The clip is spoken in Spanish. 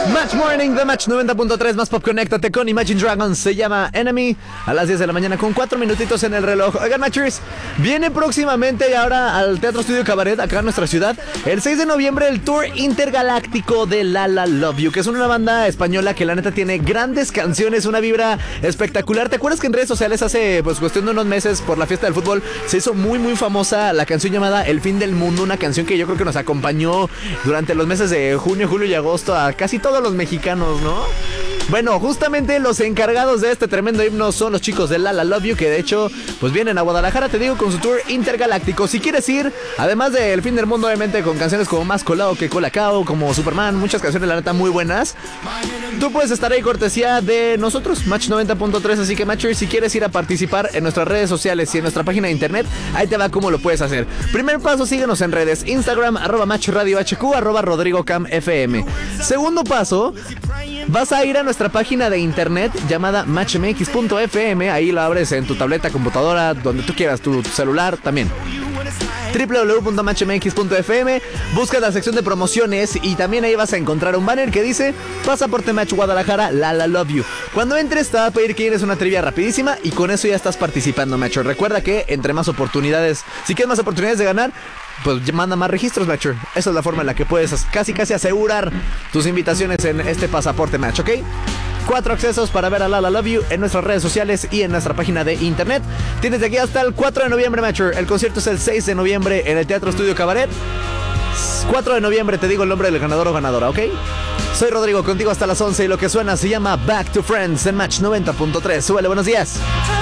Match Morning de Match 90.3 más pop. Conéctate con Imagine Dragons. Se llama Enemy a las 10 de la mañana con 4 minutitos en el reloj. Oigan, Matchers, viene próximamente ahora al Teatro Estudio Cabaret, acá en nuestra ciudad, el 6 de noviembre, el tour intergaláctico de La La Love You, que es una banda española que la neta tiene grandes canciones, una vibra espectacular. ¿Te acuerdas que en redes sociales hace cuestión de unos meses, por la fiesta del fútbol, se hizo muy famosa la canción llamada El Fin del Mundo? Una canción que yo creo que nos acompañó durante los meses de junio, julio y agosto a casi todos los mexicanos, ¿no? Bueno, justamente los encargados de este tremendo himno son los chicos de La La Love You, que de hecho pues vienen a Guadalajara, te digo, con su tour intergaláctico. Si quieres ir, además de El Fin del Mundo, obviamente con canciones como Más Colado que Colacao, como Superman, muchas canciones la neta muy buenas, tú puedes estar ahí cortesía de nosotros, Match 90.3. Así que, Matcher, si quieres ir a participar en nuestras redes sociales y en nuestra página de internet, ahí te va cómo lo puedes hacer. Primer paso, síguenos en redes: Instagram, @MatchRadioHQ, @RodrigoCamFM. Segundo paso, vas a ir a nuestra página de internet llamada matchmx.fm. Ahí lo abres en tu tableta, computadora, donde tú quieras, tu celular también. www.matchmx.fm, buscas la sección de promociones y también ahí vas a encontrar un banner que dice Pasaporte Match Guadalajara, La La Love You. Cuando entres te va a pedir que eres una trivia rapidísima y con eso ya estás participando, Matcher. Recuerda que entre más oportunidades, si quieres más oportunidades de ganar, pues manda más registros, Matcher. Esa es la forma en la que puedes casi asegurar tus invitaciones en este Pasaporte Match, ¿ok? 4 accesos para ver a La La Love You en nuestras redes sociales y en nuestra página de internet. Tienes de aquí hasta el 4 de noviembre, Matcher. El concierto es el 6 de noviembre en el Teatro Estudio Cabaret. 4 de noviembre te digo el nombre del ganador o ganadora, ¿ok? Soy Rodrigo, contigo hasta las 11 y lo que suena se llama Back to Friends en Match 90.3. Súbele, buenos días.